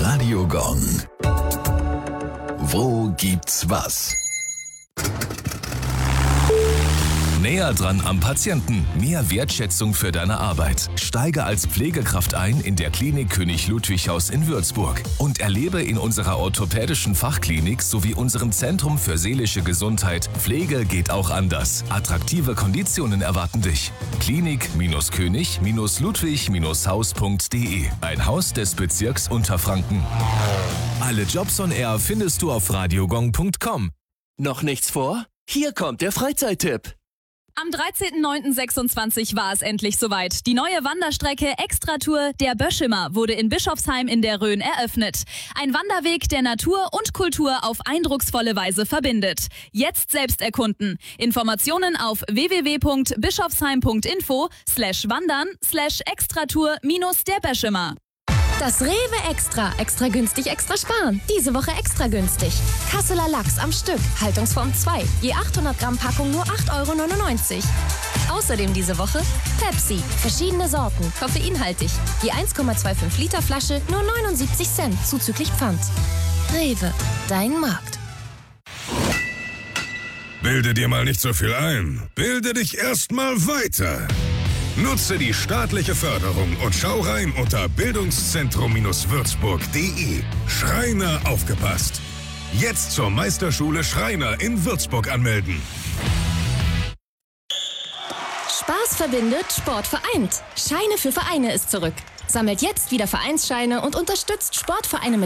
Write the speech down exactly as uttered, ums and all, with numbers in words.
Radio Gong. Wo gibt's was? Näher dran am Patienten. Mehr Wertschätzung für deine Arbeit. Steige als Pflegekraft ein in der Klinik König Ludwig Haus in Würzburg und erlebe in unserer orthopädischen Fachklinik sowie unserem Zentrum für seelische Gesundheit Pflege geht auch anders. Attraktive Konditionen erwarten dich. Klinik-König Ludwig Haus punkt de. Ein Haus des Bezirks Unterfranken. Alle Jobs on Air findest du auf radiogong punkt com. Noch nichts vor? Hier kommt der Freizeittipp. Am dreizehnten neunten sechsundzwanzig war es endlich soweit. Die neue Wanderstrecke Extratour der Böschimmer wurde in Bischofsheim in der Rhön eröffnet. Ein Wanderweg, der Natur und Kultur auf eindrucksvolle Weise verbindet. Jetzt selbst erkunden. Informationen auf w w w punkt bischofsheim punkt info slash wandern slash Extratour minus der Böschimmer. Das Rewe Extra. Extra günstig, extra sparen. Diese Woche extra günstig. Kasseler Lachs am Stück. Haltungsform zwei. Je achthundert Gramm Packung nur acht Euro neunundneunzig. Außerdem diese Woche Pepsi. Verschiedene Sorten. Koffeinhaltig. Je eins Komma fünfundzwanzig Liter Flasche nur neunundsiebzig Cent. Zuzüglich Pfand. Rewe. Dein Markt. Bilde dir mal nicht so viel ein. Bilde dich erst mal weiter. Nutze die staatliche Förderung und schau rein unter bildungszentrum würzburg punkt de. Schreiner aufgepasst. Jetzt zur Meisterschule Schreiner in Würzburg anmelden. Spaß verbindet, Sport vereint. Scheine für Vereine ist zurück. Sammelt jetzt wieder Vereinsscheine und unterstützt Sportvereine mit